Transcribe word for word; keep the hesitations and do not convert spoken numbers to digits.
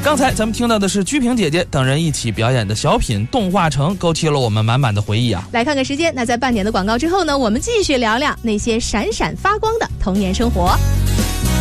刚才咱们听到的是鞠萍姐姐等人一起表演的小品《动画城》，勾起了我们满满的回忆啊。 来看看时间，那在半点的广告之后呢，我们继续聊聊那些闪闪发光的童年生活。